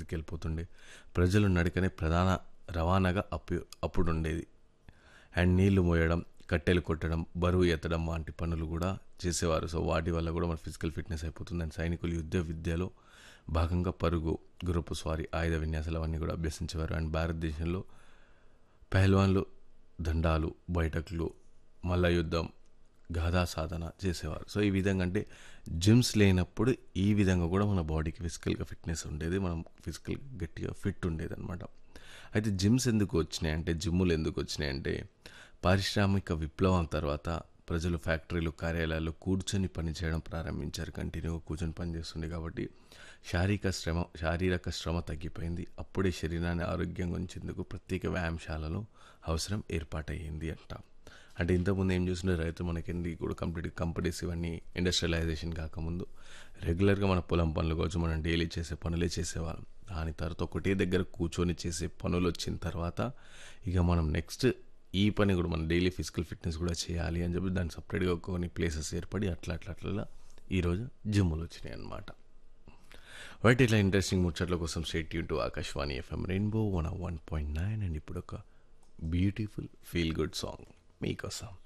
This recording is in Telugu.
దగ్గరికి వెళ్ళిపోతుండే. ప్రజలు నడకనే ప్రధాన రవాణాగా అప్పుడు ఉండేది. అండ్ నీళ్లు మోయడం, కట్టెలు కొట్టడం, బరువు ఎత్తడం వంటి పనులు కూడా చేసేవారు. సో వాటి వల్ల కూడా మన ఫిజికల్ ఫిట్నెస్ అయిపోతుంది. అండ్ సైనికులు యుద్ధ విద్యలో భాగంగా పరుగు, గుర్రపు స్వారీ, ఆయుధ విన్యాసాలు అవన్నీ కూడా అభ్యసించేవారు. అండ్ భారతదేశంలో పెహల్వాన్లు దండాలు, బైఠకులు, మల్ల యుద్ధం, గాథా సాధన చేసేవారు. సో ఈ విధంగా అంటే జిమ్స్ లేనప్పుడు ఈ విధంగా కూడా మన బాడీకి ఫిజికల్గా ఫిట్నెస్ ఉండేది, మనం ఫిజికల్ గట్టిగా ఫిట్ ఉండేది అనమాట. అయితే జిమ్స్ ఎందుకు వచ్చినాయంటే, జిమ్ములు ఎందుకు వచ్చినాయంటే పారిశ్రామిక విప్లవం తర్వాత ప్రజలు ఫ్యాక్టరీలు, కార్యాలయాల్లో కూర్చొని పని చేయడం ప్రారంభించారు. కంటిన్యూగా కూర్చొని పని చేస్తుండే కాబట్టి శారీరక శ్రమ తగ్గిపోయింది. అప్పుడే శరీరాన్ని ఆరోగ్యంగా ఉంచేందుకు ప్రత్యేక వ్యాయామశాలలో అవసరం ఏర్పాటయ్యింది అంట. అంటే ఇంతకుముందు ఏం చూస్తుండే, రైతు మనకి కూడా కంప్లీట్ కంపెనీస్ ఇవన్నీ ఇండస్ట్రియలైజేషన్ కాకముందు రెగ్యులర్గా మన పొలం పనులు కావచ్చు, మనం డైలీ చేసే పనులే చేసేవాళ్ళం. దాని తర్వాత ఒకటే దగ్గర కూర్చొని చేసే పనులు వచ్చిన తర్వాత ఇక మనం నెక్స్ట్ ఈ పని కూడా మన డైలీ ఫిజికల్ ఫిట్నెస్ కూడా చేయాలి అని చెప్పి దాన్ని సపరేట్గా కొన్ని ప్లేసెస్ ఏర్పడి అట్లా ఈరోజు జిమ్ములు వచ్చినాయి అన్నమాట. రైట్, ఇట్లా ఇంట్రెస్టింగ్ ముచ్చట్ల కోసం state tune to Akashvani FM rainbow 101.9. And ఇప్పుడు ఒక బ్యూటిఫుల్ ఫీల్ గుడ్ సాంగ్ మీకోసం.